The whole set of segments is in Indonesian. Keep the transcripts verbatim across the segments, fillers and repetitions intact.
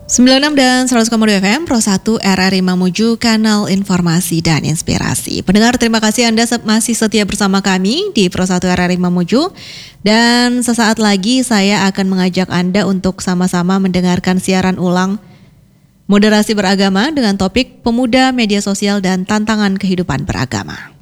sembilan puluh enam dan seratus koma dua F M, Pro satu R R I Mamuju, kanal informasi dan inspirasi. Pendengar, terima kasih Anda masih setia bersama kami di Pro satu R R I Mamuju. Dan sesaat lagi saya akan mengajak Anda untuk sama-sama mendengarkan siaran ulang Moderasi Beragama dengan topik Pemuda, Media Sosial, dan Tantangan Kehidupan Beragama.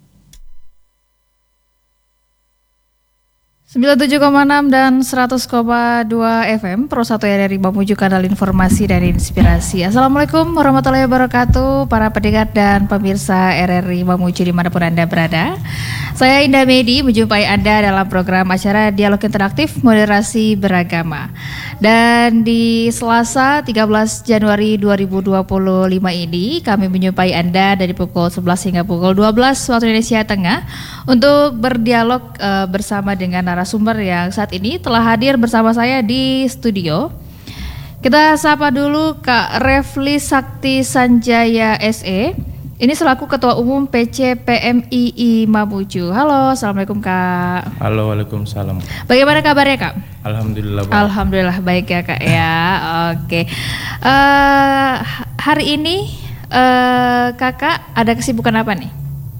sembilan puluh tujuh koma enam dan seratus koma dua F M, Pro satu R R I Mamuju, kanal informasi dan inspirasi. Assalamualaikum warahmatullahi wabarakatuh, para pendengar dan pemirsa R R I Mamuju dimanapun Anda berada. Saya Indah Medi menjumpai Anda dalam program acara Dialog Interaktif Moderasi Beragama. Dan di Selasa tiga belas Januari dua ribu dua puluh lima ini kami menjumpai Anda dari pukul sebelas hingga pukul dua belas waktu Indonesia Tengah untuk berdialog uh, bersama dengan narasumber yang saat ini telah hadir bersama saya di studio. Kita sapa dulu Kak Refli Sakti Sanjaya S E. Ini selaku Ketua Umum P C P M I I Mamuju. Halo, Assalamualaikum Kak. Halo, Waalaikumsalam. Bagaimana kabarnya Kak? Alhamdulillah baik. Alhamdulillah baik ya Kak ya. Oke. Uh, hari ini uh, Kakak ada kesibukan apa nih?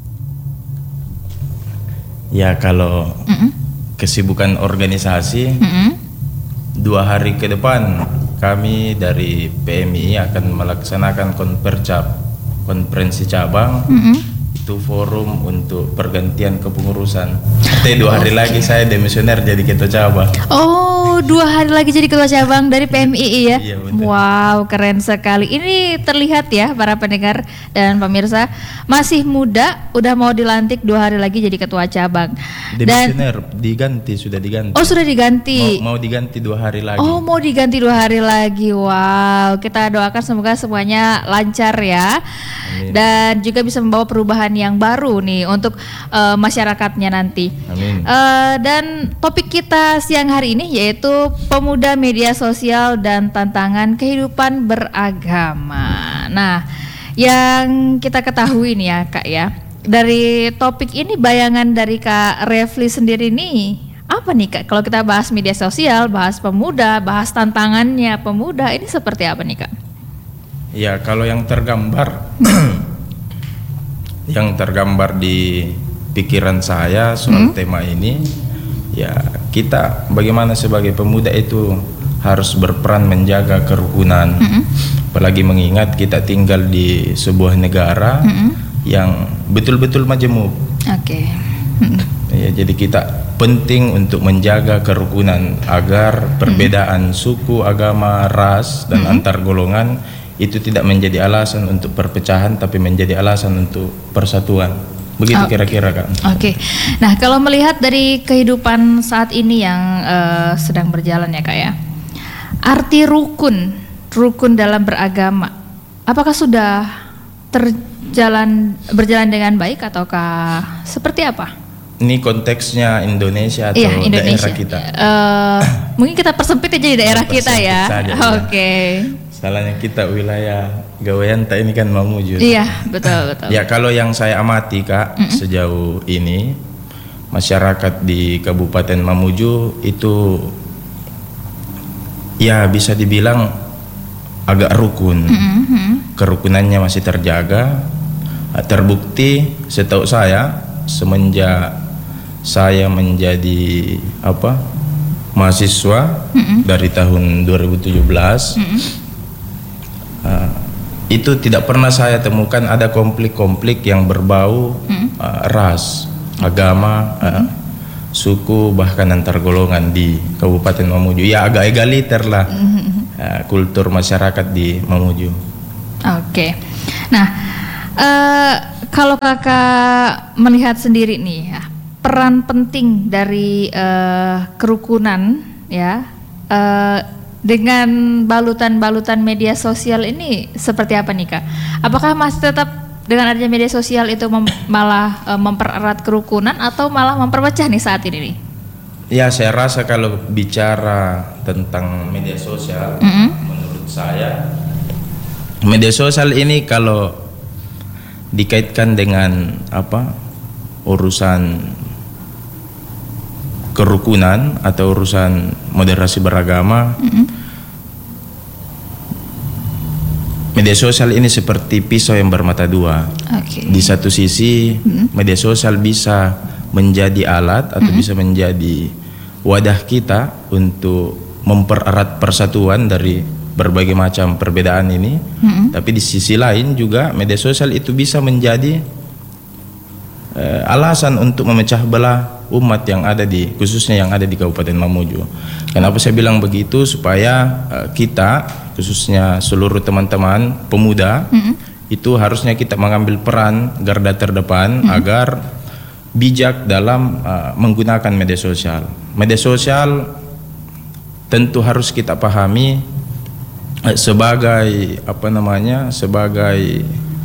Ya kalau Mm-mm. kesibukan organisasi, Mm-mm. dua hari ke depan kami dari P M I I akan melaksanakan konpercap. Konferensi cabang, mm-hmm. itu forum untuk pergantian kepengurusan. Nanti dua hari okay. lagi saya demisioner jadi ketua cabang. Oh, dua hari lagi jadi ketua cabang dari P M I I ya? Iya, betul. Wow, keren sekali. Ini terlihat ya para pendengar dan pemirsa, masih muda, udah mau dilantik dua hari lagi jadi ketua cabang. Demisioner dan, diganti, sudah diganti. Oh, sudah diganti. Mau, mau diganti dua hari lagi. Oh, mau diganti dua hari lagi. Wow, kita doakan semoga semuanya lancar ya. Amin. Dan juga bisa membawa perubahan yang baru nih untuk uh, masyarakatnya nanti. Amin. Uh, dan topik kita siang hari ini yaitu pemuda, media sosial, dan tantangan kehidupan beragama. Nah, yang kita ketahui nih ya Kak ya, dari topik ini bayangan dari Kak Refli sendiri nih apa nih Kak? Kalau kita bahas media sosial, bahas pemuda, bahas tantangannya pemuda, ini seperti apa nih Kak? Ya, kalau yang tergambar yang tergambar di pikiran saya soal hmm. tema ini, ya kita bagaimana sebagai pemuda itu harus berperan menjaga kerukunan, hmm. apalagi mengingat kita tinggal di sebuah negara hmm. yang betul-betul majemuk. Oke. Okay. Hmm. Ya, jadi kita penting untuk menjaga kerukunan agar perbedaan hmm. suku, agama, ras dan hmm. antar golongan itu tidak menjadi alasan untuk perpecahan, tapi menjadi alasan untuk persatuan. Begitu okay. kira-kira Kak. Oke. Okay. Nah, kalau melihat dari kehidupan saat ini yang uh, sedang berjalan ya Kak ya, arti rukun, rukun dalam beragama, apakah sudah terjalan berjalan dengan baik ataukah seperti apa? Ini konteksnya Indonesia atau iya, Indonesia. daerah kita? Uh, mungkin kita persempit aja di daerah kita ya. Oke. Okay. Salahnya kita wilayah Gawayanta ini kan Mamuju. Iya, betul betul. Ya, kalau yang saya amati Kak, mm-mm. sejauh ini masyarakat di Kabupaten Mamuju itu ya bisa dibilang agak rukun. Mm-hmm. Kerukunannya masih terjaga. Terbukti setahu saya semenjak saya menjadi apa? mahasiswa mm-hmm. dari tahun dua ribu tujuh belas. Mm-hmm. Uh, itu tidak pernah saya temukan ada konflik-konflik yang berbau hmm. uh, ras, agama, hmm. uh, suku, bahkan antar golongan di Kabupaten Mamuju. Ya agak egaliter lah hmm. uh, kultur masyarakat di Mamuju. Oke, okay. Nah uh, kalau Kakak melihat sendiri nih ya, peran penting dari uh, kerukunan ya. Uh, Dengan balutan-balutan media sosial ini seperti apa nih Kak? Apakah masih tetap dengan adanya media sosial itu mem- malah e, mempererat kerukunan atau malah memperpecah nih saat ini nih? Ya, saya rasa kalau bicara tentang media sosial, mm-hmm. menurut saya media sosial ini kalau dikaitkan dengan apa urusan kerukunan atau urusan moderasi beragama, mm-hmm. media sosial ini seperti pisau yang bermata dua. Okay. Di satu sisi mm-hmm. media sosial bisa menjadi alat atau mm-hmm. bisa menjadi wadah kita untuk mempererat persatuan dari berbagai macam perbedaan ini. Mm-hmm. Tapi di sisi lain juga media sosial itu bisa menjadi uh, alasan untuk memecah belah umat yang ada di, khususnya yang ada di Kabupaten Mamuju. Kenapa saya bilang begitu? Supaya uh, kita, khususnya seluruh teman-teman pemuda, mm-hmm. itu harusnya kita mengambil peran garda terdepan mm-hmm. agar bijak dalam uh, menggunakan media sosial. Media sosial tentu harus kita pahami uh, sebagai apa namanya, sebagai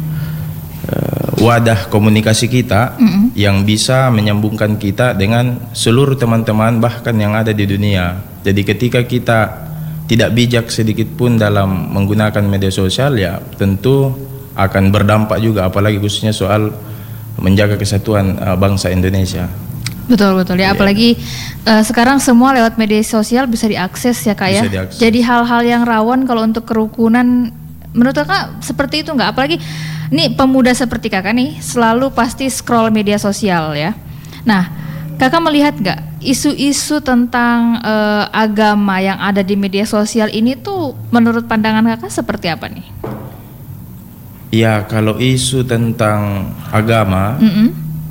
uh, wadah komunikasi kita mm-hmm. yang bisa menyambungkan kita dengan seluruh teman-teman bahkan yang ada di dunia. Jadi ketika kita tidak bijak sedikit pun dalam menggunakan media sosial, ya tentu akan berdampak juga, apalagi khususnya soal menjaga kesatuan uh, bangsa Indonesia. Betul betul ya, apalagi uh, sekarang semua lewat media sosial bisa diakses ya Kak ya. Diakses. Jadi hal-hal yang rawan kalau untuk kerukunan, menurut Kakak seperti itu nggak? Apalagi nih pemuda seperti Kakak nih selalu pasti scroll media sosial ya. Nah, Kakak melihat nggak isu-isu tentang uh, agama yang ada di media sosial ini tuh menurut pandangan Kakak seperti apa nih? Ya, kalau isu tentang agama, mm-hmm.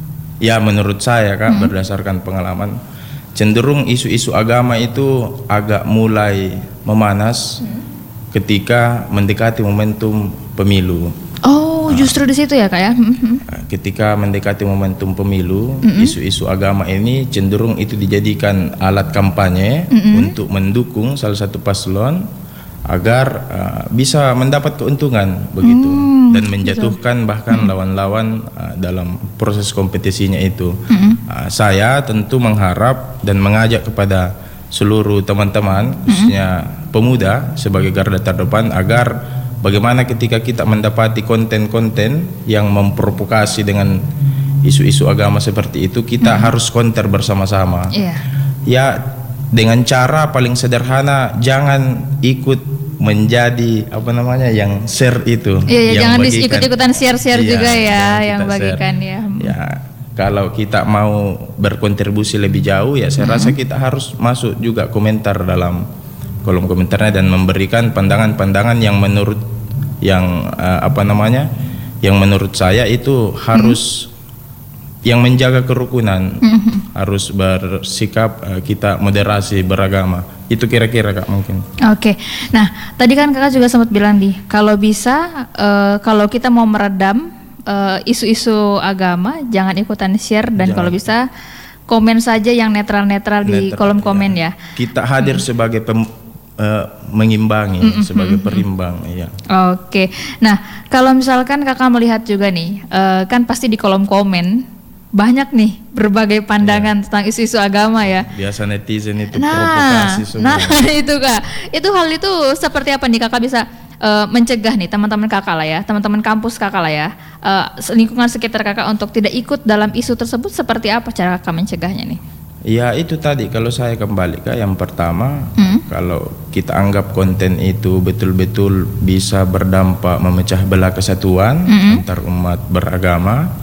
ya menurut saya Kak, mm-hmm. berdasarkan pengalaman, cenderung isu-isu agama itu agak mulai memanas mm-hmm. ketika mendekati momentum pemilu. Oh, justru di situ ya Kak ya? Mm-hmm. Ketika mendekati momentum pemilu, mm-hmm. isu-isu agama ini cenderung itu dijadikan alat kampanye mm-hmm. untuk mendukung salah satu paslon agar uh, bisa mendapat keuntungan begitu. Mm. Dan menjatuhkan bahkan mm-hmm. lawan-lawan uh, dalam proses kompetisinya itu. Mm-hmm. uh, saya tentu mengharap dan mengajak kepada seluruh teman-teman, khususnya mm-hmm. pemuda sebagai garda terdepan, agar bagaimana ketika kita mendapati konten-konten yang memprovokasi dengan isu-isu agama seperti itu, kita mm-hmm. harus counter bersama-sama. Yeah. Ya, dengan cara paling sederhana, jangan ikut menjadi apa namanya yang share itu. Iya, ya, jangan ikut-ikutan share-share iya, juga ya yang bagikan share. ya. Ya, kalau kita mau berkontribusi lebih jauh, ya saya mm-hmm. rasa kita harus masuk juga komentar dalam kolom komentarnya dan memberikan pandangan-pandangan yang menurut yang uh, apa namanya yang menurut saya itu harus mm-hmm. yang menjaga kerukunan, mm-hmm. harus bersikap uh, kita moderasi beragama. Itu kira-kira Kak mungkin. Oke, nah tadi kan Kakak juga sempat bilang nih, kalau bisa uh, kalau kita mau meredam uh, isu-isu agama, jangan ikutan share dan jangan. Kalau bisa komen saja yang netral-netral di netral, kolom komen ya. ya. Kita hadir hmm. sebagai pem, uh, mengimbangi, hmm, sebagai hmm, perimbang. Hmm. Ya. Oke, nah kalau misalkan Kakak melihat juga nih, uh, kan pasti di kolom komen banyak nih berbagai pandangan ya. Tentang isu-isu agama ya. Biasa netizen itu nah, provokasi semua. Nah itu Kak, itu hal itu seperti apa nih Kakak bisa uh, mencegah nih teman-teman Kakak lah ya, teman-teman kampus Kakak lah ya, uh, lingkungan sekitar Kakak untuk tidak ikut dalam isu tersebut, seperti apa cara Kakak mencegahnya nih? Ya itu tadi, kalau saya kembali Kak, yang pertama hmm? kalau kita anggap konten itu betul-betul bisa berdampak memecah belah kesatuan hmm? antar umat beragama,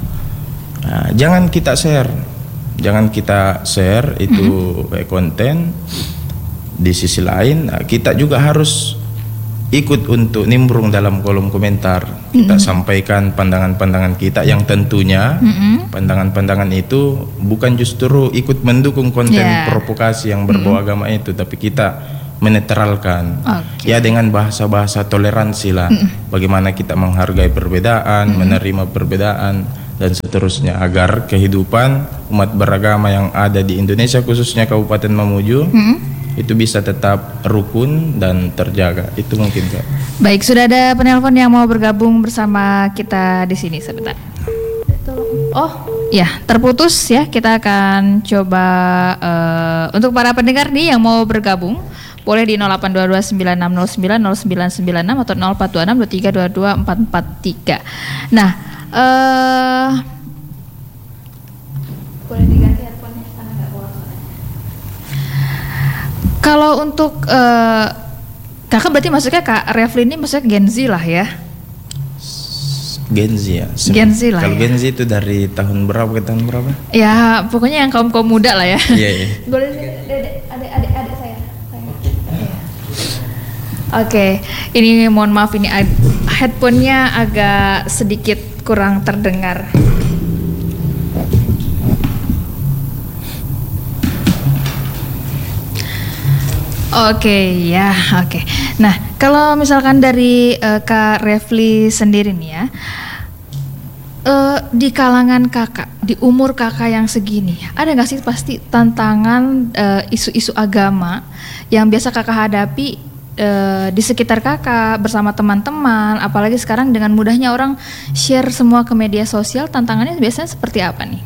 nah, jangan kita share, jangan kita share itu mm-hmm. konten. Di sisi lain, kita juga harus ikut untuk nimbrung dalam kolom komentar. Kita mm-hmm. sampaikan pandangan-pandangan kita yang tentunya mm-hmm. pandangan-pandangan itu bukan justru ikut mendukung konten yeah. provokasi yang berbau mm-hmm. agama itu, tapi kita menetralkan. Okay. Ya dengan bahasa-bahasa toleransi lah. Mm-hmm. Bagaimana kita menghargai perbedaan, mm-hmm. menerima perbedaan dan seterusnya, agar kehidupan umat beragama yang ada di Indonesia khususnya Kabupaten Mamuju hmm. itu bisa tetap rukun dan terjaga. Itu mungkin Kak. Baik, sudah ada penelpon yang mau bergabung bersama kita di sini sebentar. Oh, ya terputus ya. Kita akan coba uh, untuk para pendengar nih yang mau bergabung, boleh di nol delapan dua dua sembilan enam nol sembilan nol sembilan sembilan enam atau nol empat dua enam dua tiga dua dua empat empat tiga. Nah, Uh, boleh diganti headphone-nya karena nggak keluar suaranya. Kalau untuk uh, Kakak berarti maksudnya Kak Refli ini maksudnya Gen Z lah ya? Gen Z ya. Sem- Gen Z lah Kalau ya. Gen Z itu dari tahun berapa ke tahun berapa? Ya pokoknya yang kaum kaum muda lah ya. Iya iya. Boleh adik adik saya. Oke, ini mohon maaf ini ad- headphone-nya agak sedikit kurang terdengar. Oke ya, oke. Nah kalau misalkan dari uh, Kak Refli sendiri nih ya, uh, di kalangan kakak, di umur kakak yang segini, ada nggak sih pasti tantangan uh, isu-isu agama yang biasa kakak hadapi uh, di sekitar kakak bersama teman-teman, apalagi sekarang dengan mudahnya orang share semua ke media sosial, tantangannya biasanya seperti apa nih?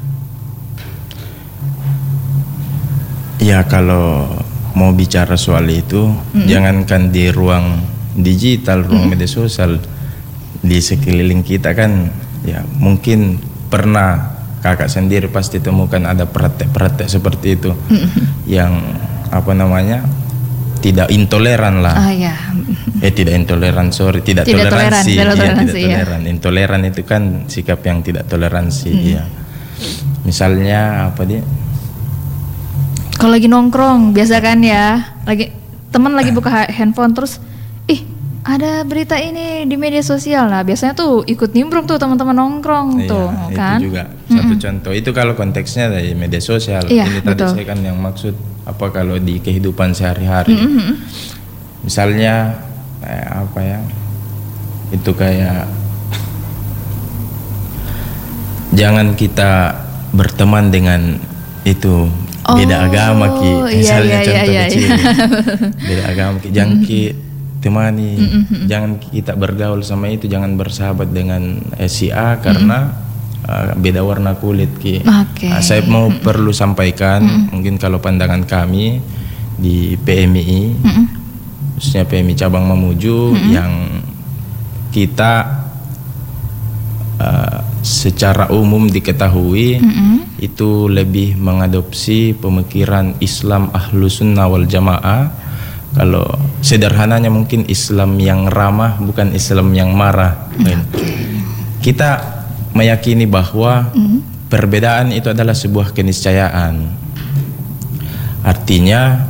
Ya kalau mau bicara soal itu, mm-hmm. jangankan di ruang digital, ruang mm-hmm. media sosial, di sekeliling kita kan, ya mungkin pernah kakak sendiri pasti temukan ada praktek-praktek seperti itu, mm-hmm. yang apa namanya tidak intoleran lah. Ah ya. Eh tidak intoleran, sorry, tidak, tidak toleransi, toleran, tidak ya, toleransi, tidak ya. toleran. Intoleran itu kan sikap yang tidak toleransi, mm-hmm. ya. Misalnya apa dia? Kalau lagi nongkrong biasa kan ya, lagi teman lagi buka handphone terus, ih ada berita ini di media sosial lah, biasanya tuh ikut nimbrung tuh teman-teman nongkrong iya, tuh, kan? Itu juga mm-hmm. satu contoh. Itu kalau konteksnya dari media sosial. Iya, ini tadi betul. saya kan yang maksud apa kalau di kehidupan sehari-hari. Mm-hmm. Misalnya eh, apa ya? Itu kayak jangan kita berteman dengan itu. Oh, beda agama ki, misalnya iya, contoh iya, kecil, iya. beda agama ki, jangan ki temani, Mm-hmm. jangan kita bergaul sama itu, jangan bersahabat dengan eh, si A karena mm-hmm. uh, beda warna kulit ki. Okay. Uh, saya mau mm-hmm. perlu sampaikan, mm-hmm. mungkin kalau pandangan kami di P M I, mm-hmm. khususnya P M I cabang Mamuju, mm-hmm. yang kita uh, secara umum diketahui. Mm-hmm. Itu lebih mengadopsi pemikiran Islam Ahlus Sunnah wal Jamaah. Kalau sederhananya mungkin Islam yang ramah, bukan Islam yang marah. Okay. Kita meyakini bahwa mm. perbedaan itu adalah sebuah keniscayaan. Artinya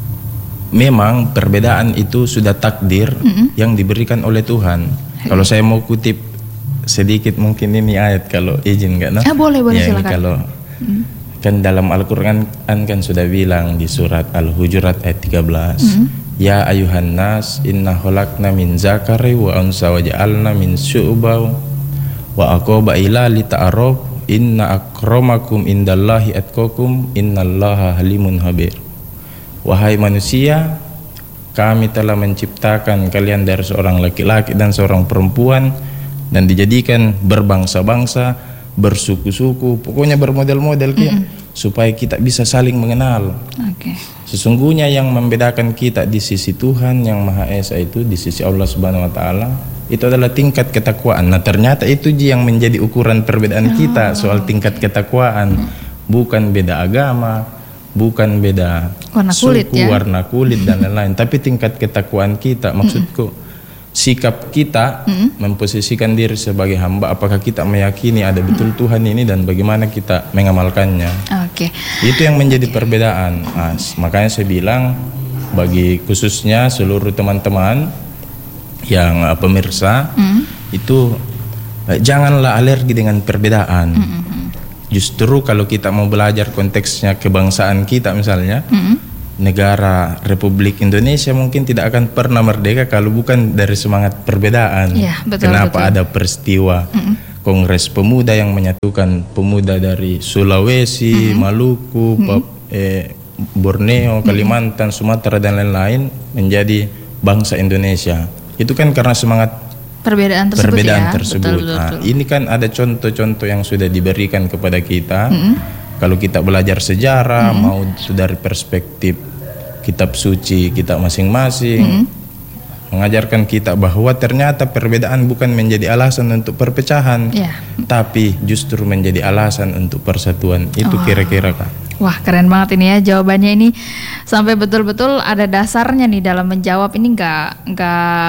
memang perbedaan itu sudah takdir mm-hmm. yang diberikan oleh Tuhan. Okay. Kalau saya mau kutip sedikit mungkin ini ayat kalau izin nggak? No? Ah, boleh boleh ya, silakan. Kalau Hmm. kan dalam Al-Quran kan, kan sudah bilang di surat Al-Hujurat ayat tiga belas, hmm. Ya ayuhan nas inna khalaqna min zakari wa unsa wa ja'alna min syu'baw wa aqaba ila li ta'aruf inna akramakum indallahi atqakum innallaha halimun habir. Wahai manusia, kami telah menciptakan kalian dari seorang laki-laki dan seorang perempuan dan dijadikan berbangsa-bangsa, bersuku-suku, pokoknya bermodel-model mm-hmm. supaya kita bisa saling mengenal. Okay. Sesungguhnya yang membedakan kita di sisi Tuhan yang Maha Esa itu, di sisi Allah Subhanahu Wa Taala, itu adalah tingkat ketakwaan. Nah ternyata itu yang menjadi ukuran perbedaan oh. kita soal tingkat ketakwaan, mm-hmm. bukan beda agama, bukan beda warna kulit, suku, ya? warna kulit dan lain-lain, tapi tingkat ketakwaan kita. Maksudku. Mm-hmm. Sikap kita mm-hmm. memposisikan diri sebagai hamba, apakah kita meyakini ada betul mm-hmm. Tuhan ini dan bagaimana kita mengamalkannya. Oke. Okay. Itu yang menjadi perbedaan. Nah, makanya saya bilang bagi khususnya seluruh teman-teman yang uh, pemirsa mm-hmm. itu uh, janganlah alergi dengan perbedaan. Mm-hmm. Justru kalau kita mau belajar konteksnya kebangsaan kita misalnya. Mm-hmm. Negara Republik Indonesia mungkin tidak akan pernah merdeka kalau bukan dari semangat perbedaan. Ya, betul, Kenapa betul. ada peristiwa mm-mm. Kongres Pemuda yang menyatukan pemuda dari Sulawesi, mm-hmm. Maluku, mm-hmm. Pap- eh, Borneo, Kalimantan, mm-hmm. Sumatera dan lain-lain menjadi bangsa Indonesia. Itu kan karena semangat perbedaan tersebut. Perbedaan ya? tersebut. Betul, betul, Nah, betul. ini kan ada contoh-contoh yang sudah diberikan kepada kita. Mm-hmm. Kalau kita belajar sejarah, mm-hmm. mau dari perspektif kitab suci kita masing-masing, mm-hmm. mengajarkan kita bahwa ternyata perbedaan bukan menjadi alasan untuk perpecahan, yeah. tapi justru menjadi alasan untuk persatuan. Itu oh. kira-kira Kak. Wah keren banget ini ya jawabannya ini, sampai betul-betul ada dasarnya nih dalam menjawab ini, nggak nggak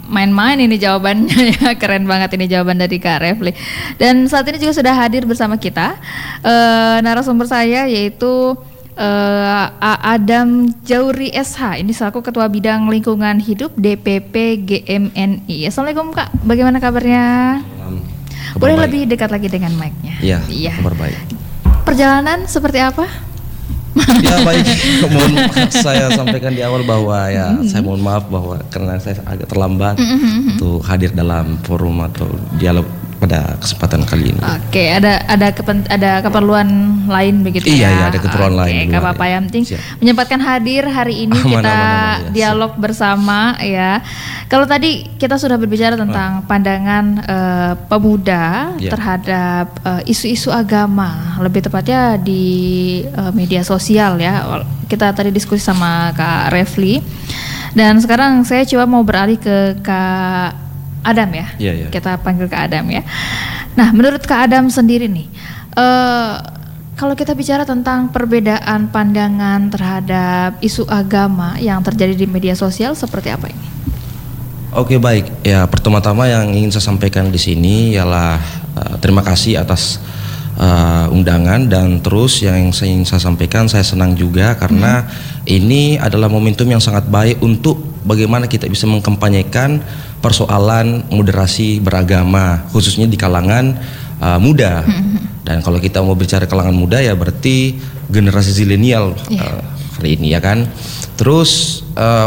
main-main ini jawabannya ya, keren banget ini jawaban dari Kak Refli. Dan saat ini juga sudah hadir bersama kita uh, narasumber saya yaitu uh, Adam Jauri S H. Ini selaku Ketua Bidang Lingkungan Hidup D P P G M N I. Assalamualaikum Kak, bagaimana kabarnya? Um, Boleh baik. Lebih dekat lagi dengan mic-nya. Iya, ya. Kabar baik. Perjalanan seperti apa? Ya baik, mohon saya sampaikan di awal bahwa ya mm-hmm. saya mohon maaf bahwa karena saya agak terlambat mm-hmm. untuk hadir dalam forum atau dialog pada kesempatan kali ini. Oke, ada ada kepen, ada keperluan lain begitu iya, ya? Iya, ada keperluan Oke, lain. Oke, gak apa-apa, yang penting menyempatkan hadir hari ini aman, kita aman, aman, ya. dialog siap. bersama ya. Kalau tadi kita sudah berbicara tentang ah. pandangan uh, pemuda ya. terhadap uh, isu-isu agama, lebih tepatnya di uh, media sosial ya. Kita tadi diskusi sama Kak Refli. Dan sekarang saya coba mau beralih ke Kak Adam ya, yeah, yeah. kita panggil Kak Adam ya. Nah, menurut Kak Adam sendiri nih, uh, kalau kita bicara tentang perbedaan pandangan terhadap isu agama yang terjadi di media sosial, seperti apa ini? Oke, baik. Ya, pertama-tama yang ingin saya sampaikan di sini ialah uh, terima kasih atas uh, undangan, dan terus yang saya ingin saya sampaikan, saya senang juga karena hmm. ini adalah momentum yang sangat baik untuk bagaimana kita bisa mengkampanyekan persoalan moderasi beragama khususnya di kalangan uh, muda. Mm-hmm. Dan kalau kita mau bicara kalangan muda ya berarti generasi zilenial yeah. uh, hari ini ya kan. Terus uh,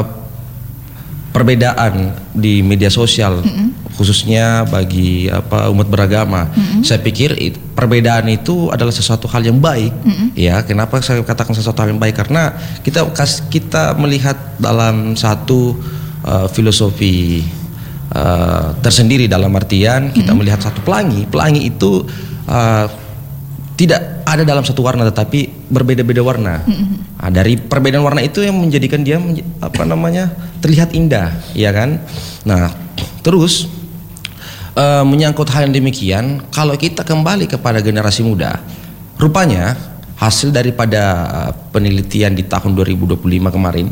perbedaan di media sosial mm-hmm. khususnya bagi apa umat beragama, mm-hmm. saya pikir it, perbedaan itu adalah sesuatu hal yang baik. Mm-hmm. Ya, kenapa saya katakan sesuatu hal yang baik? Karena kita kita melihat dalam satu uh, filosofi Uh, tersendiri, dalam artian kita mm-hmm. melihat satu pelangi. Pelangi itu uh, tidak ada dalam satu warna tetapi berbeda-beda warna. Mm-hmm. Nah, dari perbedaan warna itu yang menjadikan dia menj- apa namanya terlihat indah, ya kan? Nah, terus uh, menyangkut hal yang demikian, kalau kita kembali kepada generasi muda, rupanya hasil daripada uh, penelitian di tahun dua ribu dua puluh lima kemarin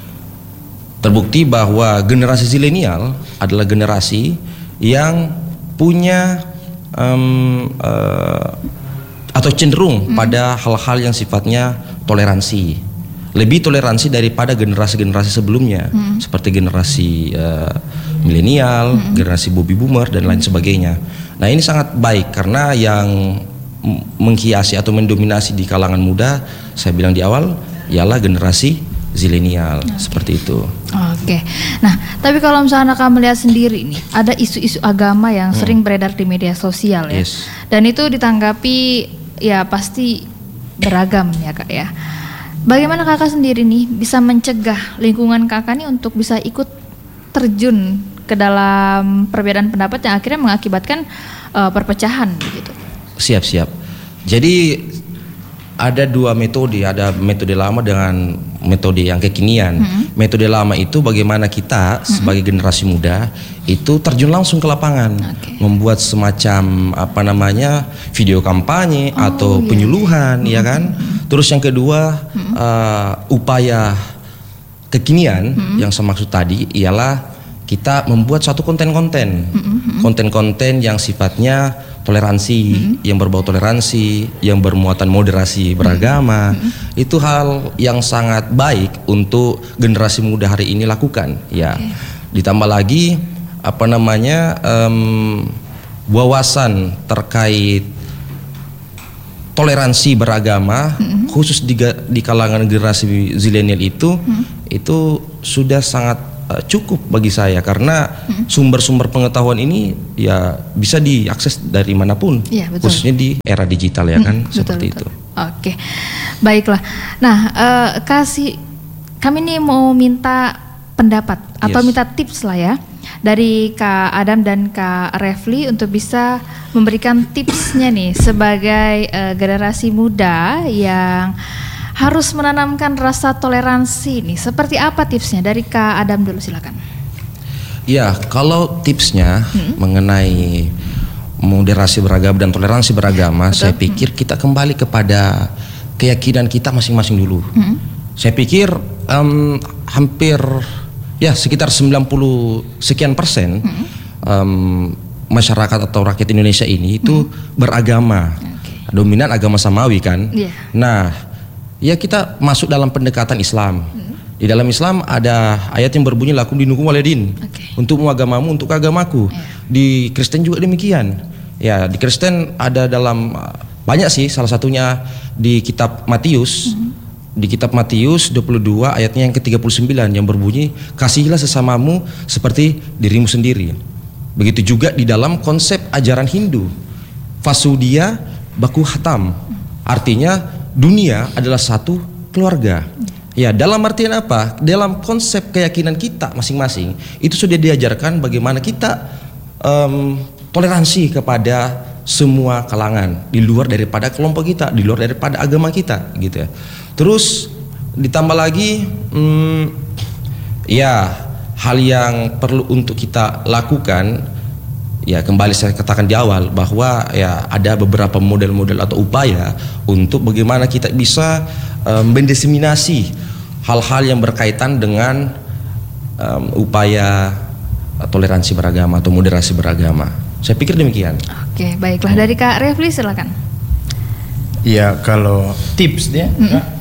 terbukti bahwa generasi zilenial adalah generasi yang punya um, uh, atau cenderung hmm. pada hal-hal yang sifatnya toleransi, lebih toleransi daripada generasi-generasi sebelumnya, hmm. seperti generasi uh, milenial, hmm. generasi baby boomer dan lain sebagainya. Nah, ini sangat baik karena yang menghiasi atau mendominasi di kalangan muda, saya bilang di awal, ialah generasi zilenial, okay. seperti itu. Oke. Okay. Nah, tapi kalau misalnya kamu melihat sendiri nih, ada isu-isu agama yang hmm. sering beredar di media sosial ya. Yes. Dan itu ditanggapi ya pasti beragam ya Kak ya. Bagaimana Kakak sendiri nih bisa mencegah lingkungan Kakak nih untuk bisa ikut terjun ke dalam perbedaan pendapat yang akhirnya mengakibatkan uh, perpecahan gitu? Siap-siap. Jadi ada dua metode, ada metode lama dengan metode yang kekinian. Hmm. Metode lama itu bagaimana kita hmm. sebagai generasi muda itu terjun langsung ke lapangan, okay. membuat semacam apa namanya video kampanye oh, atau iya. penyuluhan, hmm. ya kan. Terus yang kedua hmm. uh, upaya kekinian hmm. yang saya maksud tadi ialah kita membuat satu konten-konten, hmm. konten-konten yang sifatnya toleransi, mm-hmm. yang berbau toleransi, yang bermuatan moderasi beragama, mm-hmm. itu hal yang sangat baik untuk generasi muda hari ini lakukan. Ya, okay. Ditambah lagi apa namanya um, wawasan terkait toleransi beragama, mm-hmm. khusus di, di kalangan generasi zilenial itu, mm-hmm. itu sudah sangat cukup bagi saya karena hmm. sumber-sumber pengetahuan ini ya bisa diakses dari manapun, ya, khususnya di era digital ya kan, hmm, seperti betul, betul. itu. Oke, baiklah. Nah, uh, kasih kami nih mau minta pendapat atau yes. minta tips lah ya dari Kak Adam dan Kak Refli untuk bisa memberikan tipsnya nih sebagai uh, generasi muda yang harus menanamkan rasa toleransi nih. Seperti apa tipsnya? Dari Kak Adam dulu silakan. Ya, kalau tipsnya hmm. mengenai moderasi beragama dan toleransi beragama, ya, saya pikir hmm. kita kembali kepada keyakinan kita masing-masing dulu. Hmm. Saya pikir um, hampir ya sekitar sembilan puluh sekian persen hmm. um, masyarakat atau rakyat Indonesia ini itu hmm. beragama, okay. dominan agama Samawi kan. Yeah. Nah, ya kita masuk dalam pendekatan Islam. Hmm. Di dalam Islam ada ayat yang berbunyi lakum dinukum waliyadin, okay. untukmu agamamu, untuk agamaku. Yeah. Di Kristen juga demikian. Ya, di Kristen ada dalam banyak sih, salah satunya di kitab Matius. Hmm. Di kitab Matius dua puluh dua ayatnya yang ke tiga puluh sembilan yang berbunyi kasihilah sesamamu seperti dirimu sendiri. Begitu juga di dalam konsep ajaran Hindu, Vasudia Baku Hatam, artinya dunia adalah satu keluarga. Ya, dalam artian apa? Dalam konsep keyakinan kita masing-masing itu sudah diajarkan bagaimana kita um, toleransi kepada semua kalangan di luar daripada kelompok kita, di luar daripada agama kita, gitu ya. Terus ditambah lagi, hmm, ya hal yang perlu untuk kita lakukan, ya kembali saya katakan di awal bahwa ya ada beberapa model-model atau upaya untuk bagaimana kita bisa um, mendiseminasi hal-hal yang berkaitan dengan um, upaya toleransi beragama atau moderasi beragama. Saya pikir demikian. Oke, baiklah, dari Kak Refli silakan. Ya, kalau tips dia, mm-hmm. ya,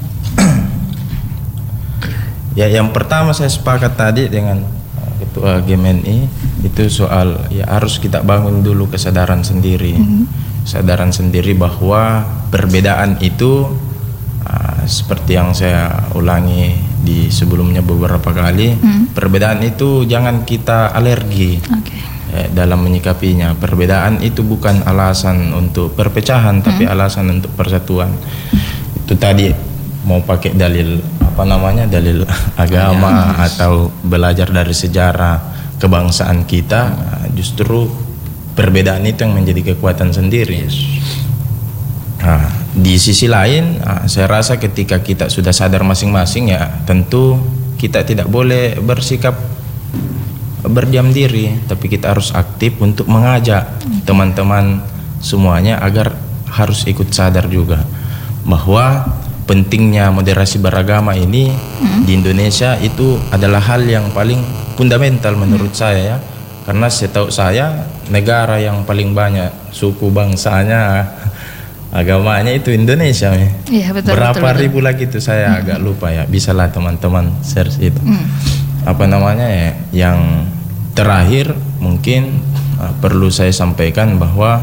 ya yang pertama saya sepakat tadi dengan Ketua G M N I itu soal ya harus kita bangun dulu kesadaran sendiri, mm-hmm. kesadaran sendiri bahwa perbedaan itu uh, seperti yang saya ulangi di sebelumnya beberapa kali, mm-hmm. perbedaan itu jangan kita alergi. Okay. Dalam menyikapinya. Perbedaan itu bukan alasan untuk perpecahan, hmm. tapi alasan untuk persatuan. Itu tadi mau pakai dalil apa namanya dalil agama ya, atau belajar dari sejarah kebangsaan kita, justru perbedaan itu yang menjadi kekuatan sendiri. Nah, di sisi lain, saya rasa ketika kita sudah sadar masing-masing, ya tentu kita tidak boleh bersikap berdiam diri, tapi kita harus aktif untuk mengajak teman-teman semuanya agar harus ikut sadar juga bahwa pentingnya moderasi beragama ini hmm. di Indonesia itu adalah hal yang paling fundamental menurut hmm. saya, ya, karena setahu saya negara yang paling banyak suku bangsanya agamanya itu Indonesia. Ya, betul, berapa betul, betul. ribu lagi itu saya hmm. agak lupa ya, bisalah teman-teman search itu. hmm. Apa namanya ya, yang terakhir mungkin uh, perlu saya sampaikan bahwa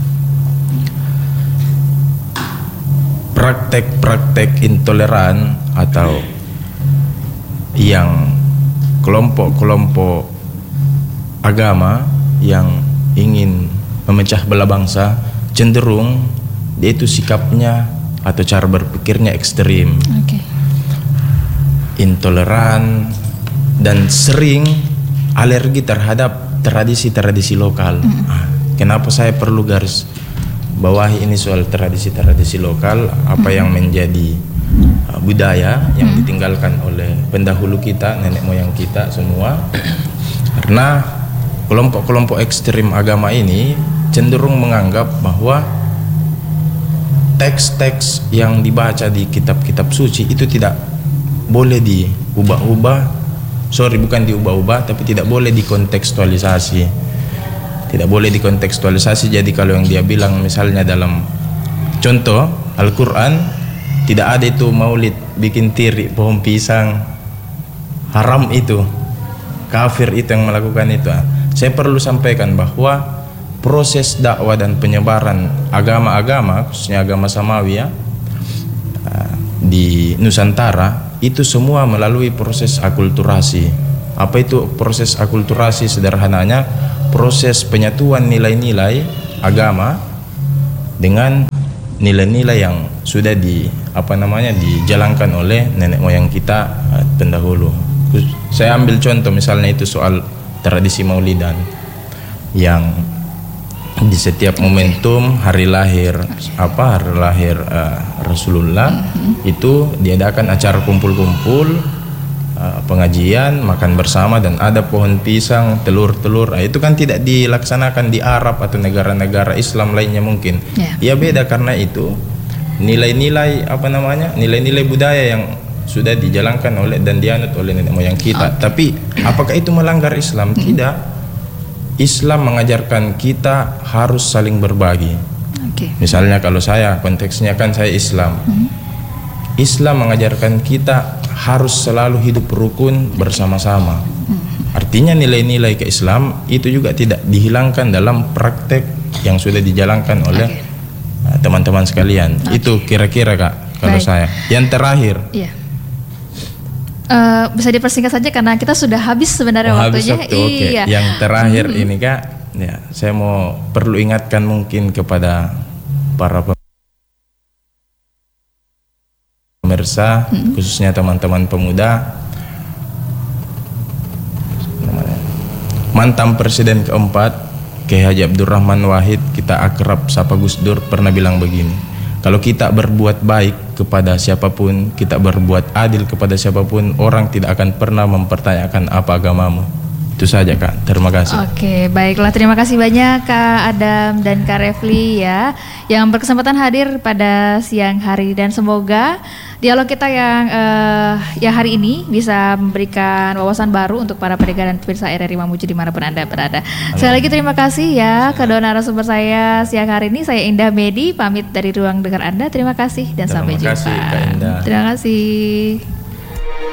praktek-praktek intoleran atau yang kelompok-kelompok agama yang ingin memecah belah bangsa cenderung dia itu sikapnya atau cara berpikirnya ekstrim, okay. intoleran, dan sering alergi terhadap tradisi-tradisi lokal. Mm. Nah, kenapa saya perlu garis bawahi ini soal tradisi-tradisi lokal, apa mm. yang menjadi uh, budaya yang mm. ditinggalkan oleh pendahulu kita, nenek moyang kita semua. Karena kelompok-kelompok ekstrim agama ini cenderung menganggap bahwa teks-teks yang dibaca di kitab-kitab suci itu tidak boleh diubah-ubah. Sorry, bukan diubah-ubah, tapi tidak boleh dikontekstualisasi. Tidak boleh dikontekstualisasi. Jadi kalau yang dia bilang misalnya dalam contoh Al-Quran tidak ada itu maulid, bikin tiri, pohon pisang, haram itu, kafir itu yang melakukan itu. Saya perlu sampaikan bahwa proses dakwah dan penyebaran agama-agama, khususnya agama Samawi, ya, di Nusantara itu semua melalui proses akulturasi. Apa itu proses akulturasi? Sederhananya proses penyatuan nilai-nilai agama dengan nilai-nilai yang sudah di apa namanya dijalankan oleh nenek moyang kita pendahulu. Saya ambil contoh misalnya itu soal tradisi Maulidan yang di setiap momentum hari lahir apa hari lahir uh, Rasulullah mm-hmm. itu diadakan acara kumpul-kumpul, uh, pengajian, makan bersama, dan ada pohon pisang, telur-telur. Nah, itu kan tidak dilaksanakan di Arab atau negara-negara Islam lainnya mungkin. Yeah. Ya beda karena itu nilai-nilai apa namanya nilai-nilai budaya yang sudah dijalankan oleh dan dianut oleh nenek moyang kita. Okay. Tapi apakah itu melanggar Islam? Hmm. Tidak. Islam mengajarkan kita harus saling berbagi. Okay. Misalnya kalau saya konteksnya kan saya Islam. Hmm. Islam mengajarkan kita harus selalu hidup rukun bersama-sama. Hmm. Artinya nilai-nilai ke-Islam itu juga tidak dihilangkan dalam praktek yang sudah dijalankan oleh okay. teman-teman sekalian. Okay. Itu kira-kira Kak kalau Baik. saya. Yang terakhir. Iya. Uh, bisa dipersingkat saja karena kita sudah habis sebenarnya oh, waktunya. Habis waktu, okay. Iya. Yang terakhir hmm. ini Kak, ya saya mau perlu ingatkan mungkin kepada para pemirsa, hmm. khususnya teman-teman pemuda. Mantan Presiden keempat Kiai Haji Abdurrahman Wahid, kita akrab sapa Gus Dur, pernah bilang begini, kalau kita berbuat baik kepada siapapun, kita berbuat adil kepada siapapun, orang tidak akan pernah mempertanyakan apa agamamu. Itu saja Kak, terima kasih. Oke, baiklah, terima kasih banyak Kak Adam dan Kak Refli ya, yang berkesempatan hadir pada siang hari, dan semoga dialog kita yang uh, ya hari ini bisa memberikan wawasan baru untuk para pendengar dan pemirsa R R I Mamuju dimanapun Anda berada. Sekali lagi terima kasih ya kedua narasumber saya siang hari ini. Saya Indah Medi pamit dari ruang dengar Anda. Terima kasih dan terima sampai kasih, jumpa. Kak Indah. Terima kasih.